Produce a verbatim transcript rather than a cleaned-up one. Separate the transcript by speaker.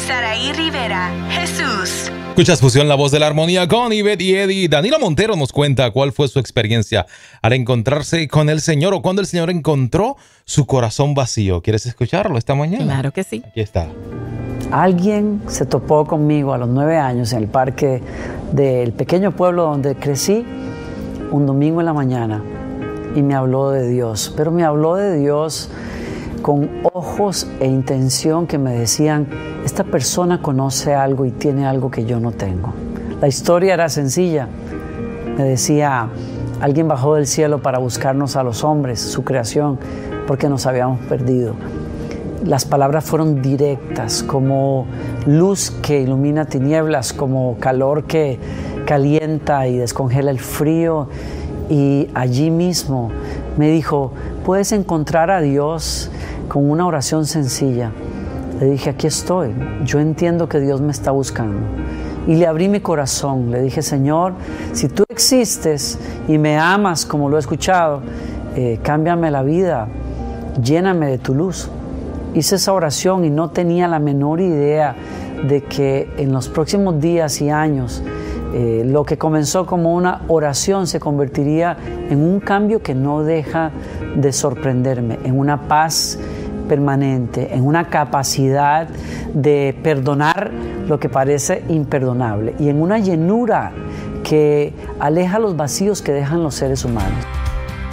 Speaker 1: Saraí Rivera, Jesús.
Speaker 2: Escuchas Fusión, la voz de la armonía con Ivette y Eddie. Danilo Montero nos cuenta cuál fue su experiencia al encontrarse con el Señor o cuando el Señor encontró su corazón vacío. ¿Quieres escucharlo esta mañana?
Speaker 3: Claro que sí.
Speaker 2: Aquí está.
Speaker 4: Alguien se topó conmigo a los nueve años en el parque del pequeño pueblo donde crecí un domingo en la mañana y me habló de Dios, pero me habló de Dios con ojos e intención que me decían, esta persona conoce algo y tiene algo que yo no tengo. La historia era sencilla. Me decía, alguien bajó del cielo para buscarnos a los hombres, su creación, porque nos habíamos perdido. Las palabras fueron directas, como luz que ilumina tinieblas, como calor que calienta y descongela el frío. Y allí mismo me dijo, puedes encontrar a Dios con una oración sencilla. Le dije, aquí estoy, yo entiendo que Dios me está buscando. Y le abrí mi corazón, le dije, Señor, si tú existes y me amas como lo he escuchado, eh, cámbiame la vida, lléname de tu luz. Hice esa oración y no tenía la menor idea de que en los próximos días y años eh, lo que comenzó como una oración se convertiría en un cambio que no deja de sorprenderme, en una paz permanente, en una capacidad de perdonar lo que parece imperdonable y en una llenura que aleja los vacíos que dejan los seres humanos.